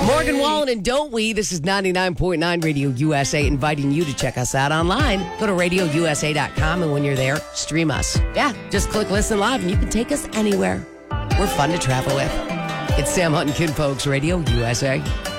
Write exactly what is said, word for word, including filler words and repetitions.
Morgan Wallen and Don't We? This is ninety-nine point nine Radio U S A, inviting you to check us out online. Go to radio u s a dot com, and when you're there, stream us. Yeah, just click listen live and you can take us anywhere. We're fun to travel with. It's Sam Hunt and Kin Folks, Radio U S A.